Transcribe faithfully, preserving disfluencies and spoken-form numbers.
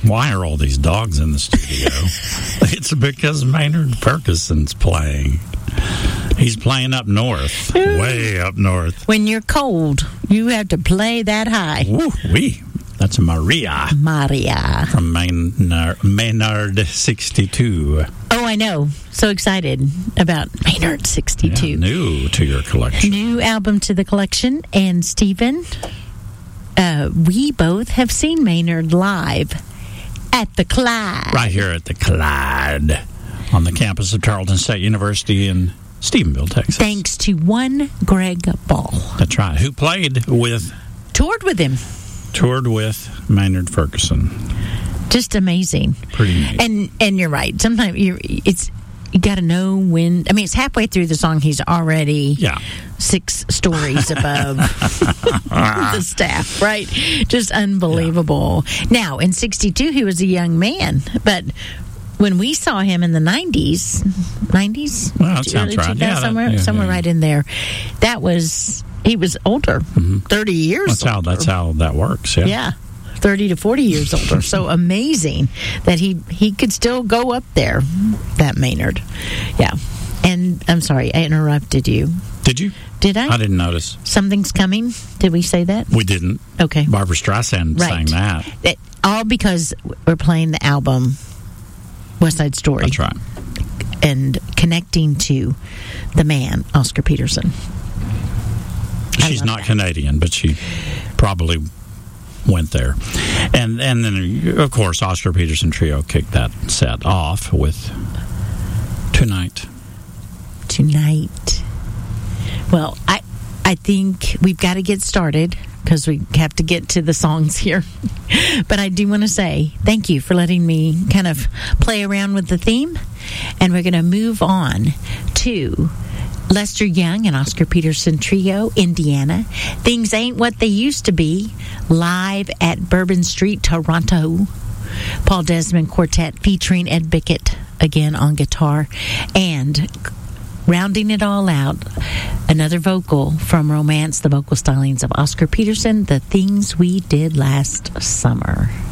Why are all these dogs in the studio? It's because Maynard Ferguson's playing. He's playing up north, way up north. When you're cold, you have to play that high. Woo wee. That's Maria. Maria. From Maynard, Maynard sixty-two. Oh, I know. So excited about Maynard sixty-two. Yeah, new to your collection. New album to the collection. And Stephen, uh, we both have seen Maynard live at the Clyde. Right here at the Clyde on the campus of Tarleton State University in Stephenville, Texas. Thanks to one Greg Ball. That's right. Who played with... Toured with him. Toured with Maynard Ferguson. Just amazing. Pretty amazing. And and you're right. Sometimes you're, it's you got to know when. I mean, it's halfway through the song. He's already yeah. six stories above the staff, right? Just unbelievable. Yeah. Now, in sixty-two, he was a young man, but when we saw him in the nineties, nineties, well, that sounds right. Yeah, somewhere, that, yeah, somewhere yeah. right in there, that was he was older, mm-hmm. thirty years. That's older. how that's how that works. Yeah. Yeah. thirty to forty years older. So amazing that he he could still go up there, that Maynard. Yeah. And I'm sorry, I interrupted you. Did you? Did I? I didn't notice. Something's coming? Did we say that? We didn't. Okay. Barbara Streisand right. sang that. It, all because we're playing the album West Side Story. That's right. And connecting to the man, Oscar Peterson. She's not that. Canadian, but she probably went there. And and then, of course, Oscar Peterson Trio kicked that set off with Tonight. Tonight. Well, I I think we've got to get started because we have to get to the songs here. But I do want to say thank you for letting me kind of play around with the theme. And we're going to move on to Lester Young and Oscar Peterson Trio, Indiana. Things Ain't What They Used to Be, live at Bourbon Street, Toronto. Paul Desmond Quartet featuring Ed Bickett again on guitar. And rounding it all out, another vocal from Romance, the vocal stylings of Oscar Peterson, The Things We Did Last Summer.